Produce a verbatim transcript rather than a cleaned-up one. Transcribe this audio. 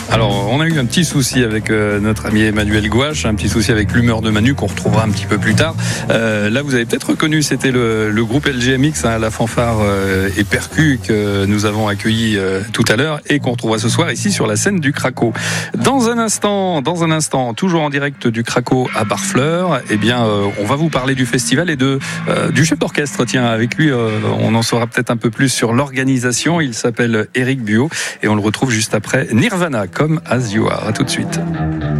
Alors, on a eu un petit souci avec euh, notre ami Emmanuel Gouache, un petit souci avec l'humeur de Manu qu'on retrouvera un petit peu plus tard. Euh, là, vous avez peut-être reconnu, c'était le, le groupe L G M X, hein, la fanfare euh, et percu que nous avons accueilli euh, tout à l'heure et qu'on retrouvera ce soir ici sur la scène du Craco. Dans un instant, dans un instant, toujours en direct du Craco à Barfleur, eh bien, euh, on va vous parler du festival et de euh, du chef d'orchestre. Tiens, avec lui, euh, on en saura peut-être un peu plus sur l'organisation. Il s'appelle Éric Buot et on le retrouve juste après Nirvana. Come As You Are. À tout de suite.